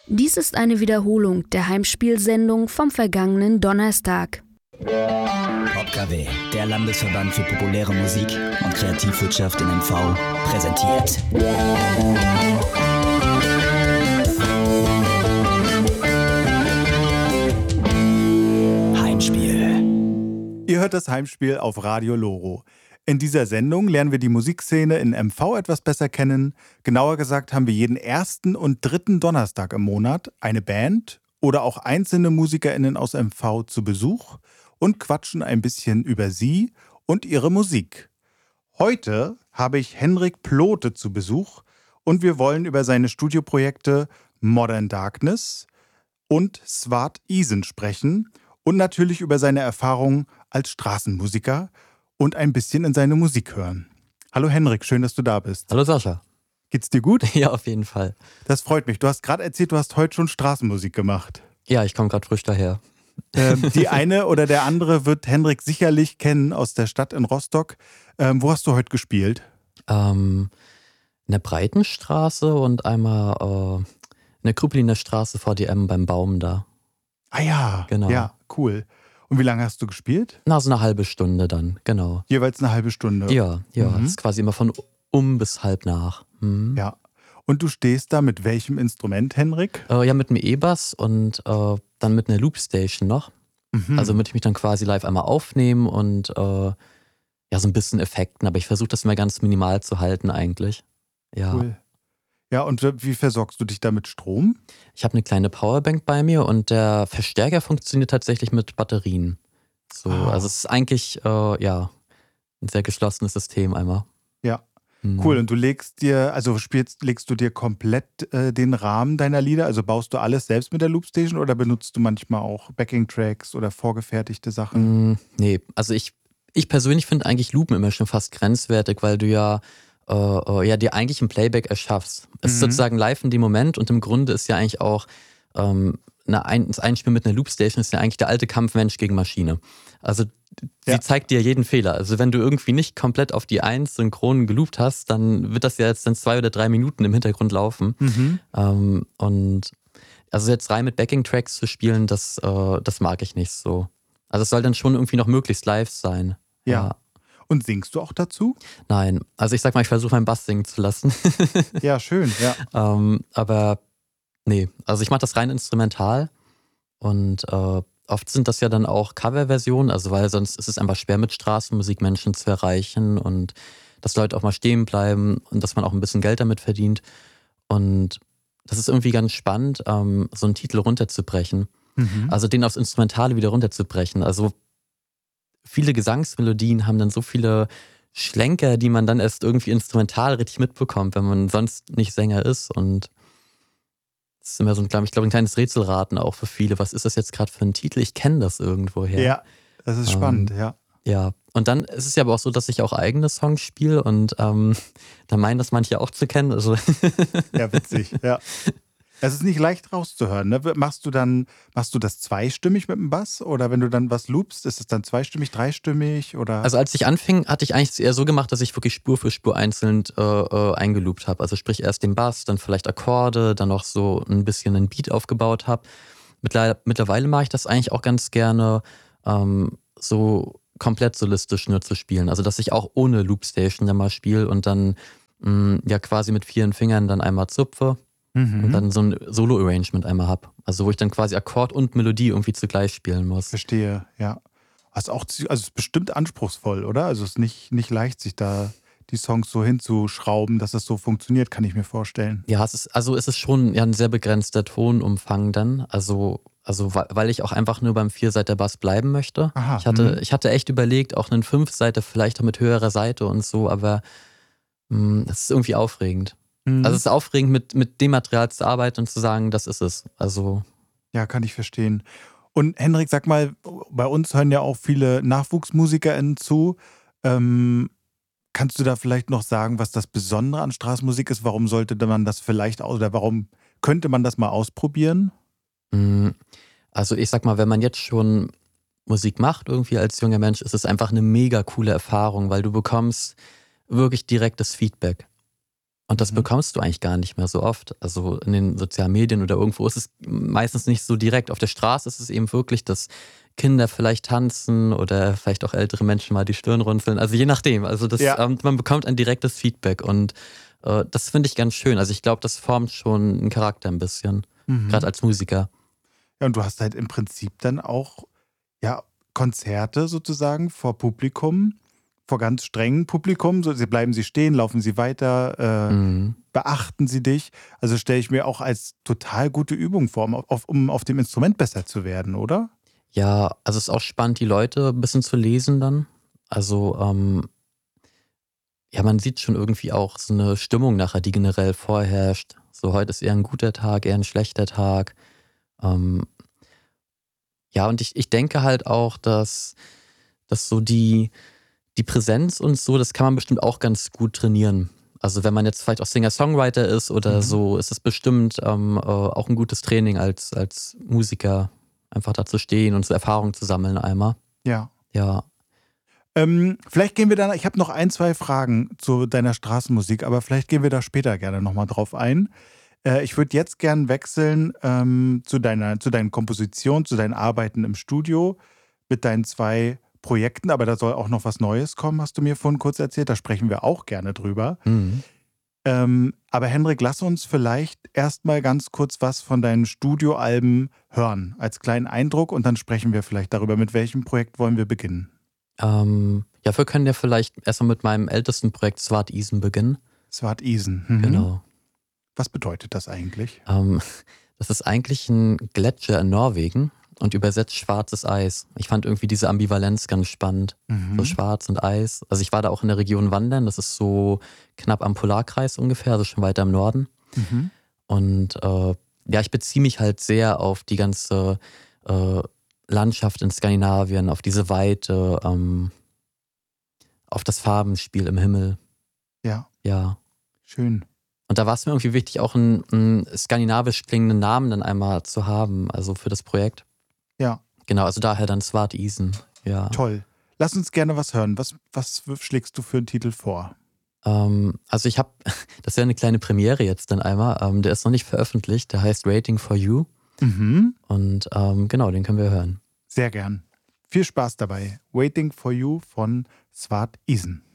Dies ist eine Wiederholung der Heimspielsendung vom vergangenen Donnerstag. PopKW, der Landesverband für populäre Musik und Kreativwirtschaft in MV, präsentiert. Heimspiel. Ihr hört das Heimspiel auf Radio Loro. In dieser Sendung lernen wir die Musikszene in MV etwas besser kennen. Genauer gesagt haben wir jeden ersten und dritten Donnerstag im Monat eine Band oder auch einzelne MusikerInnen aus MV zu Besuch und quatschen ein bisschen über sie und ihre Musik. Heute habe ich Henrik Plote zu Besuch und wir wollen über seine Studioprojekte Modern Darkness und Swart Isen sprechen und natürlich über seine Erfahrungen als Straßenmusiker und ein bisschen in seine Musik hören. Hallo Henrik, schön, dass du da bist. Hallo Sascha. Geht's dir gut? Ja, auf jeden Fall. Das freut mich. Du hast gerade erzählt, du hast heute schon Straßenmusik gemacht. Ja, ich komme gerade frisch daher. Die eine oder der andere wird Henrik sicherlich kennen aus der Stadt in Rostock. Wo hast du heute gespielt? In der Breitenstraße und einmal in der Krüppeliner Straße vor DM beim Baum da. Ah ja, Genau. Ja, cool. Und wie lange hast du gespielt? Na, so eine halbe Stunde dann, genau. Jeweils eine halbe Stunde? Ja, das ist quasi immer von bis halb nach. Ja. Und du stehst da mit welchem Instrument, Henrik? Ja, mit einem E-Bass und dann mit einer Loopstation noch. Also würde ich mich dann quasi live einmal aufnehmen und so ein bisschen Effekten, aber ich versuche das immer ganz minimal zu halten eigentlich. Ja. Cool. Ja, und wie versorgst du dich da mit Strom? Ich habe eine kleine Powerbank bei mir und der Verstärker funktioniert tatsächlich mit Batterien. So, Also es ist eigentlich ein sehr geschlossenes System einmal. Ja, cool. Und du legst du dir komplett den Rahmen deiner Lieder? Also baust du alles selbst mit der Loopstation oder benutzt du manchmal auch Backing-Tracks oder vorgefertigte Sachen? Nee, also ich persönlich finde eigentlich Loopen immer schon fast grenzwertig, weil du dir eigentlich ein Playback erschaffst. Es ist sozusagen live in dem Moment und im Grunde ist ja eigentlich auch das Einspiel mit einer Loopstation ist ja eigentlich der alte Kampf Mensch gegen Maschine. Also sie zeigt dir jeden Fehler. Also wenn du irgendwie nicht komplett auf die 1 synchron geloopt hast, dann wird das ja jetzt dann 2 oder 3 Minuten im Hintergrund laufen. Und also jetzt rein mit Backing-Tracks zu spielen, das mag ich nicht so. Also es soll dann schon irgendwie noch möglichst live sein. Ja. Und singst du auch dazu? Nein, also ich sag mal, ich versuche meinen Bass singen zu lassen. Ja, schön, ja. Aber nee, also ich mache das rein instrumental und oft sind das ja dann auch Coverversionen, also weil sonst ist es einfach schwer mit Straßenmusik Menschen zu erreichen und dass Leute auch mal stehen bleiben und dass man auch ein bisschen Geld damit verdient. Und das ist irgendwie ganz spannend, so einen Titel runterzubrechen. Also den aufs Instrumentale wieder runterzubrechen. Also viele Gesangsmelodien haben dann so viele Schlenker, die man dann erst irgendwie instrumental richtig mitbekommt, wenn man sonst nicht Sänger ist. Und das ist immer so ein kleines Rätselraten auch für viele. Was ist das jetzt gerade für ein Titel? Ich kenne das irgendwoher. Ja, das ist spannend, ja. Ja, und dann ist es ja aber auch so, dass ich auch eigene Songs spiele und da meinen das manche auch zu kennen. Also Ja, witzig, ja. Es ist nicht leicht rauszuhören, ne? Machst du das zweistimmig mit dem Bass oder wenn du dann was loopst, ist es dann zweistimmig, dreistimmig oder? Also als ich anfing, hatte ich eigentlich eher so gemacht, dass ich wirklich Spur für Spur einzeln eingeloopt habe. Also sprich erst den Bass, dann vielleicht Akkorde, dann noch so ein bisschen einen Beat aufgebaut habe. Mittlerweile mache ich das eigentlich auch ganz gerne so komplett solistisch nur zu spielen. Also dass ich auch ohne Loopstation dann mal spiele und dann quasi mit 4 Fingern dann einmal zupfe. Und dann so ein Solo-Arrangement einmal habe. Also wo ich dann quasi Akkord und Melodie irgendwie zugleich spielen muss. Verstehe, ja. Also es ist bestimmt anspruchsvoll, oder? Also es ist nicht leicht, sich da die Songs so hinzuschrauben, dass das so funktioniert, kann ich mir vorstellen. Ja, es ist schon ein sehr begrenzter Tonumfang dann. Also weil ich auch einfach nur beim 4-Seiter Bass bleiben möchte. Aha, Ich hatte echt überlegt, auch einen 5-Seiter vielleicht auch mit höherer Seite und so, aber es ist irgendwie aufregend. Also es ist aufregend, mit dem Material zu arbeiten und zu sagen, das ist es. Also ja, kann ich verstehen. Und Henrik, sag mal, bei uns hören ja auch viele NachwuchsmusikerInnen zu. Kannst du da vielleicht noch sagen, was das Besondere an Straßenmusik ist? Warum sollte man das oder warum könnte man das mal ausprobieren? Also ich sag mal, wenn man jetzt schon Musik macht irgendwie als junger Mensch, ist es einfach eine mega coole Erfahrung, weil du bekommst wirklich direktes Feedback. Und das bekommst du eigentlich gar nicht mehr so oft. Also in den sozialen Medien oder irgendwo ist es meistens nicht so direkt. Auf der Straße ist es eben wirklich, dass Kinder vielleicht tanzen oder vielleicht auch ältere Menschen mal die Stirn runzeln. Also je nachdem. Also man bekommt ein direktes Feedback und das finde ich ganz schön. Also ich glaube, das formt schon einen Charakter ein bisschen, gerade als Musiker. Ja, und du hast halt im Prinzip dann auch Konzerte sozusagen vor Publikum, vor ganz strengem Publikum. So, bleiben sie stehen, laufen sie weiter, beachten sie dich. Also stelle ich mir auch als total gute Übung vor, um auf dem Instrument besser zu werden, oder? Ja, also es ist auch spannend, die Leute ein bisschen zu lesen dann. Also man sieht schon irgendwie auch so eine Stimmung nachher, die generell vorherrscht. So, heute ist eher ein guter Tag, eher ein schlechter Tag. Und ich denke halt auch, dass so die Präsenz und so, das kann man bestimmt auch ganz gut trainieren. Also wenn man jetzt vielleicht auch Singer-Songwriter ist oder so, ist es bestimmt auch ein gutes Training als Musiker, einfach da zu stehen und so Erfahrungen zu sammeln einmal. Ja. Ja. Vielleicht gehen wir dann, ich habe noch 1, 2 Fragen zu deiner Straßenmusik, aber vielleicht gehen wir da später gerne nochmal drauf ein. Ich würde jetzt gern wechseln zu deinen Kompositionen, zu deinen Arbeiten im Studio mit deinen 2 Projekten, aber da soll auch noch was Neues kommen, hast du mir vorhin kurz erzählt, da sprechen wir auch gerne drüber. Aber Hendrik, lass uns vielleicht erstmal ganz kurz was von deinen Studioalben hören, als kleinen Eindruck und dann sprechen wir vielleicht darüber, mit welchem Projekt wollen wir beginnen. Wir können ja vielleicht erstmal mit meinem ältesten Projekt Svart Isen beginnen. Svart Isen. Genau. Was bedeutet das eigentlich? Das ist eigentlich ein Gletscher in Norwegen und übersetzt schwarzes Eis. Ich fand irgendwie diese Ambivalenz ganz spannend. So schwarz und Eis. Also ich war da auch in der Region wandern, das ist so knapp am Polarkreis ungefähr, also schon weiter im Norden. Und ich beziehe mich halt sehr auf die ganze Landschaft in Skandinavien, auf diese Weite, auf das Farbenspiel im Himmel. Ja. Ja. Schön. Und da war es mir irgendwie wichtig, auch einen skandinavisch klingenden Namen dann einmal zu haben, also für das Projekt. Ja. Genau, also daher dann Svart Isen. Ja. Toll. Lass uns gerne was hören. Was schlägst du für einen Titel vor? Also ich habe, das wäre eine kleine Premiere jetzt dann einmal, der ist noch nicht veröffentlicht, der heißt Waiting for You. Und genau, den können wir hören. Sehr gern. Viel Spaß dabei. Waiting for You von Svart Isen.